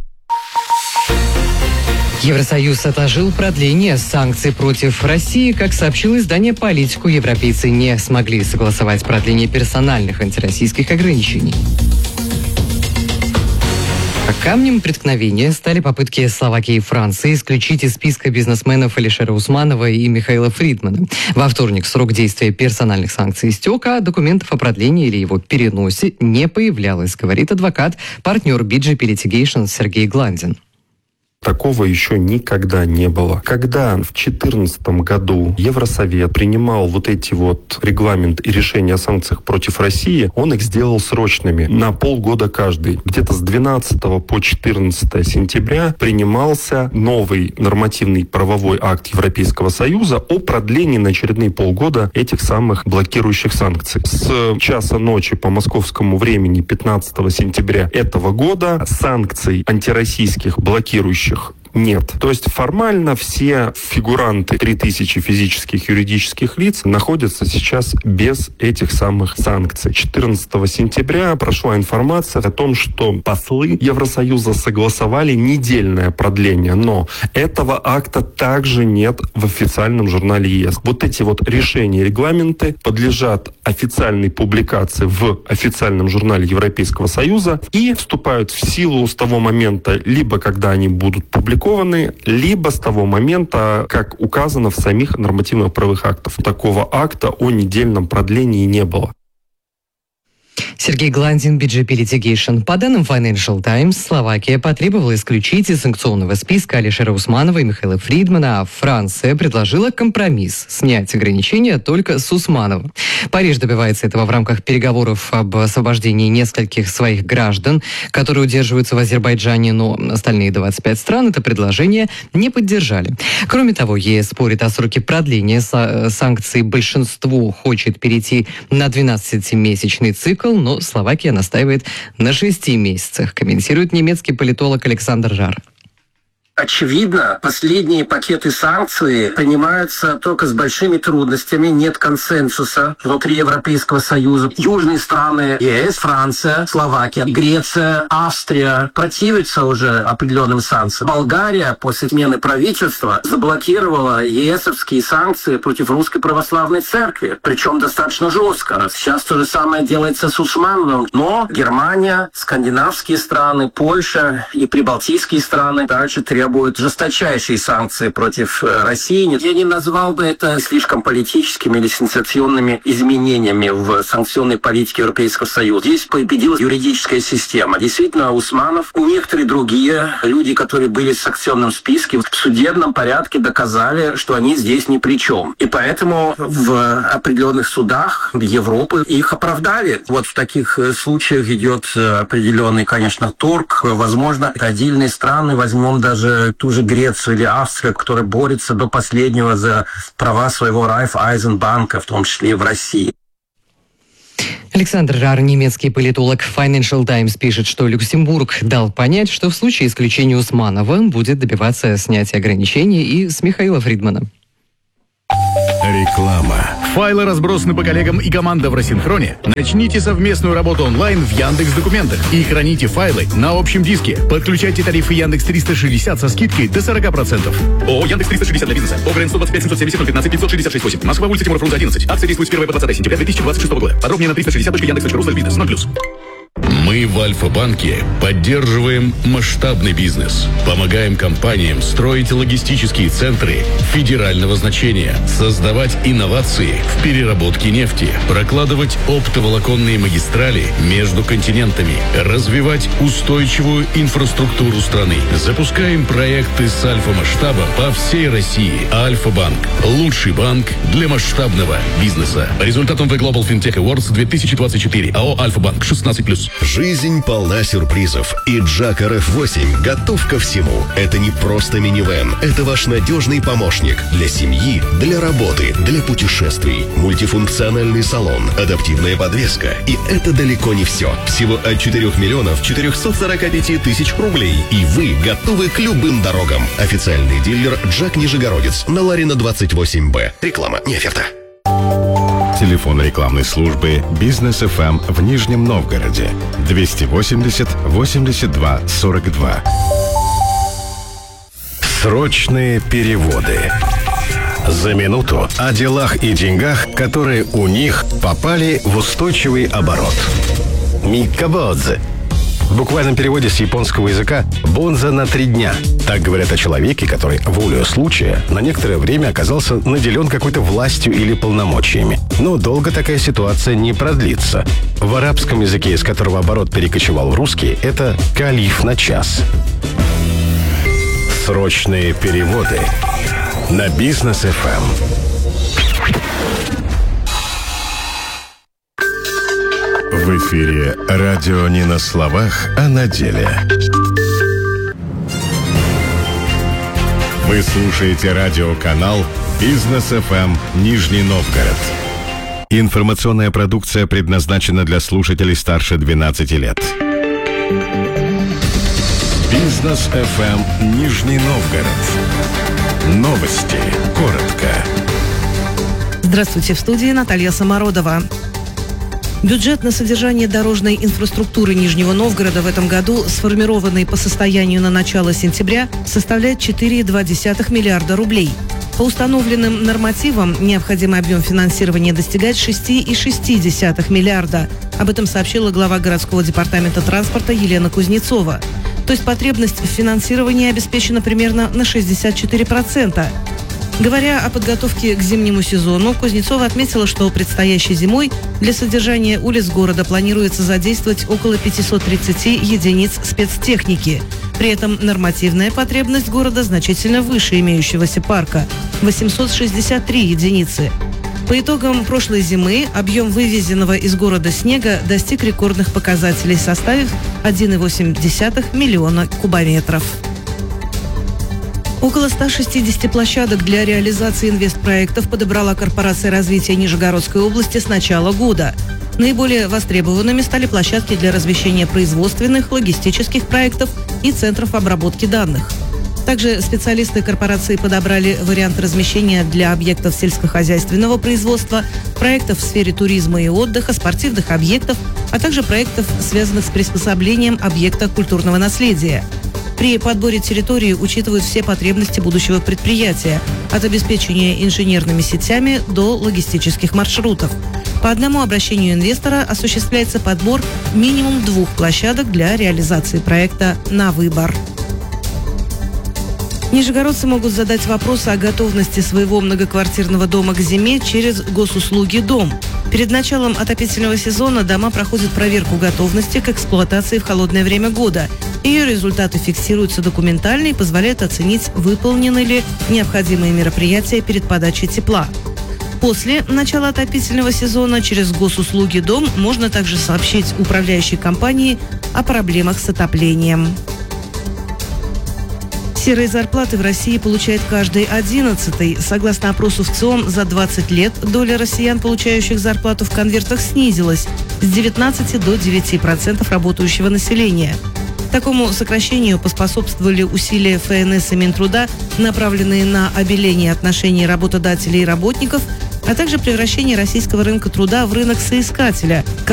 Евросоюз отложил продление санкций против России. Как сообщило издание «Политику», европейцы не смогли согласовать продление персональных антироссийских ограничений. Камнем преткновения стали попытки Словакии и Франции исключить из списка бизнесменов Алишера Усманова и Михаила Фридмана. Во вторник срок действия персональных санкций истек, а документов о продлении или его переносе не появлялось, говорит адвокат, партнер би джей пи Litigation Сергей Гландин. Такого еще никогда не было. Когда в две тысячи четырнадцатом году Евросовет принимал вот эти вот регламент и решения о санкциях против России, он их сделал срочными, на полгода каждый. Где-то с двенадцатого по четырнадцатое сентября принимался новый нормативный правовой акт Европейского Союза о продлении на очередные полгода этих самых блокирующих санкций. С часа ночи по московскому времени пятнадцатого сентября этого года санкций антироссийских блокирующих нет. То есть формально все фигуранты, три тысячи физических и юридических лиц, находятся сейчас без этих самых санкций. четырнадцатого сентября прошла информация о том, что послы Евросоюза согласовали недельное продление, но этого акта также нет в официальном журнале ЕС. Вот эти вот решения и регламенты подлежат официальной публикации в официальном журнале Европейского Союза и вступают в силу с того момента, либо когда они будут публикованы, либо с того момента, как указано в самих нормативно-правовых актах. Такого акта о недельном продлении не было. Сергей Гландин, би джей пи Litigation. По данным Financial Times, Словакия потребовала исключить из санкционного списка Алишера Усманова и Михаила Фридмана, а Франция предложила компромисс – снять ограничения только с Усманова. Париж добивается этого в рамках переговоров об освобождении нескольких своих граждан, которые удерживаются в Азербайджане, но остальные двадцать пять стран это предложение не поддержали. Кроме того, ЕС спорит о сроке продления санкций. Большинство хочет перейти на двенадцатимесячный цикл, но Словакия настаивает на шести месяцах, комментирует немецкий политолог Александр Жар. Очевидно, последние пакеты санкций принимаются только с большими трудностями, нет консенсуса внутри Европейского Союза. Южные страны, ЕС, Франция, Словакия, Греция, Австрия противятся уже определенным санкциям. Болгария после смены правительства заблокировала ЕСовские санкции против Русской Православной Церкви, причем достаточно жестко. Сейчас то же самое делается с Усмановым, но Германия, скандинавские страны, Польша и прибалтийские страны также требуют требует жесточайшие санкции против России. Я не назвал бы это слишком политическими или сенсационными изменениями в санкционной политике Европейского Союза. Здесь победила юридическая система. Действительно, Усманов и некоторые другие люди, которые были в санкционном списке, в судебном порядке доказали, что они здесь ни при чем. И поэтому в определенных судах Европы их оправдали. Вот в таких случаях идет определенный, конечно, торг. Возможно, отдельные страны, возьмем даже ту же Грецию или Австрию, которая борется до последнего за права своего Райффайзенбанка, в том числе и в России. Александр Рар, немецкий политолог, Financial Times пишет, что Люксембург дал понять, что в случае исключения Усманова будет добиваться снятия ограничений, и с Михаила Фридмана. Реклама. Файлы разбросаны по коллегам и командам в рассинхроне. Начните совместную работу онлайн в Яндекс.Документах и храните файлы на общем диске. Подключайте тарифы Яндекс триста шестьдесят со скидкой до сорок процентов. ООО Яндекс триста шестьдесят для бизнеса. ОГРН сто двадцать пять семьсот семьдесят ноль пятнадцать пятьсот шестьдесят шесть восемь. Москва, улица Тимура Фрунзе одиннадцать. Акция действует с первого по двадцатое сентября две тысячи двадцать шестого года. Подробнее на триста шестьдесят точка яндекс точка ру слэш бизнес. ноль плюс. Мы в Альфа-банке поддерживаем масштабный бизнес, помогаем компаниям строить логистические центры федерального значения, создавать инновации в переработке нефти, прокладывать оптоволоконные магистрали между континентами, развивать устойчивую инфраструктуру страны. Запускаем проекты с альфа-масштабом по всей России. Альфа-банк – лучший банк для масштабного бизнеса. По результатам The Global FinTech Awards две тысячи двадцать четыре. АО «Альфа-банк» шестнадцать плюс. Жизнь полна сюрпризов, и Джак эр эф восемь готов ко всему. Это не просто минивэн, это ваш надежный помощник для семьи, для работы, для путешествий. Мультифункциональный салон, адаптивная подвеска. И это далеко не все. Всего от четырёх миллионов четырехсот сорока пяти тысяч рублей. И вы готовы к любым дорогам. Официальный дилер Джак Нижегородец на Ларина двадцать восемь Б. Реклама, не оферта. Телефон рекламной службы «Бизнес эф эм» в Нижнем Новгороде двести восемьдесят восемьдесят два сорок два. Срочные переводы. За минуту о делах и деньгах, которые у них попали в устойчивый оборот. Миккабодзе. В буквальном переводе с японского языка «бонза на три дня». Так говорят о человеке, который, волею случая, на некоторое время оказался наделен какой-то властью или полномочиями. Но долго такая ситуация не продлится. В арабском языке, из которого оборот перекочевал в русский, это «калиф на час». Срочные переводы на Бизнес эф эм. В эфире радио не на словах, а на деле. Вы слушаете радиоканал «Бизнес эф эм» Нижний Новгород. Информационная продукция предназначена для слушателей старше двенадцати лет. «Бизнес эф эм» Нижний Новгород. Новости. Коротко. Здравствуйте, в студии Наталья Самородова. Бюджет на содержание дорожной инфраструктуры Нижнего Новгорода в этом году, сформированный по состоянию на начало сентября, составляет четыре целых две десятых миллиарда рублей. По установленным нормативам необходимый объем финансирования достигает шесть целых шесть десятых миллиарда. Об этом сообщила глава городского департамента транспорта Елена Кузнецова. То есть потребность в финансировании обеспечена примерно на шестьдесят четыре процента. Говоря о подготовке к зимнему сезону, Кузнецова отметила, что предстоящей зимой для содержания улиц города планируется задействовать около пятьсот тридцать единиц спецтехники. При этом нормативная потребность города значительно выше имеющегося парка – восемьсот шестьдесят три единицы. По итогам прошлой зимы объем вывезенного из города снега достиг рекордных показателей, составив один целых восемь десятых миллиона кубометров. Около ста шестидесяти площадок для реализации инвестпроектов подобрала Корпорация развития Нижегородской области с начала года. Наиболее востребованными стали площадки для размещения производственных, логистических проектов и центров обработки данных. Также специалисты корпорации подобрали вариант размещения для объектов сельскохозяйственного производства, проектов в сфере туризма и отдыха, спортивных объектов, а также проектов, связанных с приспособлением объекта культурного наследия. При подборе территории учитывают все потребности будущего предприятия, от обеспечения инженерными сетями до логистических маршрутов. По одному обращению инвестора осуществляется подбор минимум двух площадок для реализации проекта на выбор. Нижегородцы могут задать вопросы о готовности своего многоквартирного дома к зиме через госуслуги «Дом». Перед началом отопительного сезона дома проходят проверку готовности к эксплуатации в холодное время года. Ее результаты фиксируются документально и позволяют оценить, выполнены ли необходимые мероприятия перед подачей тепла. После начала отопительного сезона через госуслуги «Дом» можно также сообщить управляющей компании о проблемах с отоплением. Серые зарплаты в России получает каждый одиннадцатый. Согласно опросу в ЦИОМ, за двадцать лет доля россиян, получающих зарплату в конвертах, снизилась с девятнадцати до девяти процентов работающего населения. Такому сокращению поспособствовали усилия эф эн эс и Минтруда, направленные на обеление отношений работодателей и работников, а также превращение российского рынка труда в рынок соискателя,